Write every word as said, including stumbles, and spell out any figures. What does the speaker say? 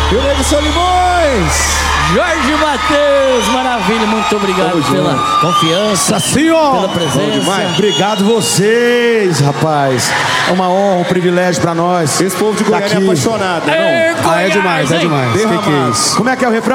Rio Negro Solimões. Jorge Matheus, maravilha, muito obrigado Tamo pela junto. confiança, senhor. pela presença. Obrigado vocês, rapaz. É uma honra, um privilégio pra nós. Esse povo de Goiânia é apaixonado, é, não? Ah, é demais, é demais. Que que é isso? Como é que é o refrão?